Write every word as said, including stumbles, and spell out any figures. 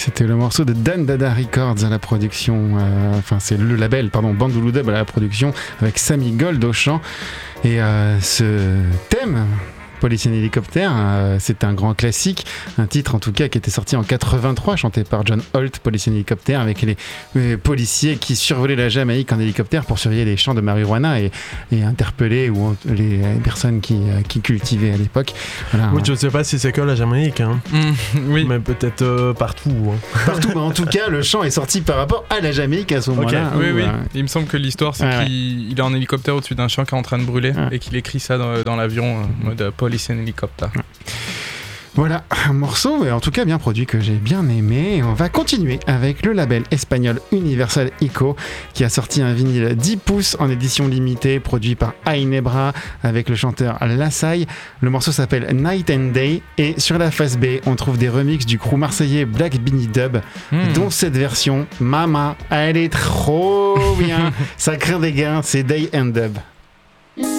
C'était le morceau de Dan Dada Records à la production, euh, enfin c'est le label, pardon, Bandulu Dub à la production, avec Sammy Gold au chant. Et euh, ce thème, Police and Helicopter, euh, c'est un grand classique, un titre en tout cas qui était sorti en quatre-vingt-trois, chanté par John Holt, Police and Helicopter, avec les, les policiers qui survolaient la Jamaïque en hélicoptère pour surveiller les champs de marijuana et, et interpeller ou, les, les personnes qui, qui cultivaient à l'époque. Voilà, oui, hein. je ne sais pas si c'est que la Jamaïque, hein. Mmh, oui. Mais peut-être euh, partout. Hein. Partout, mais en tout cas, le chant est sorti par rapport à la Jamaïque à ce moment-là. Okay. Oui, où, oui. Euh... Il me semble que l'histoire, c'est ouais, qu'il ouais. il est en hélicoptère au-dessus d'un champ qui est en train de brûler ouais. et qu'il écrit ça dans, dans l'avion en mode Police and Helicopter. Voilà, un morceau, en tout cas bien produit, que j'ai bien aimé. Et on va continuer avec le label espagnol Universal Echo, qui a sorti un vinyle dix pouces en édition limitée, produit par Ainebra, avec le chanteur Lassai. Le morceau s'appelle Night and Day, et sur la face B, on trouve des remixes du crew marseillais Black Beanie Dub, mmh. dont cette version, Mama, elle est trop bien. Ça craint des gains, c'est Day and Dub.